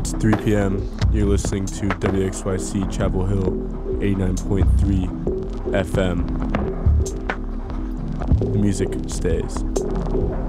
It's 3 p.m. You're listening to WXYC Chapel Hill 89.3 FM. The music stays.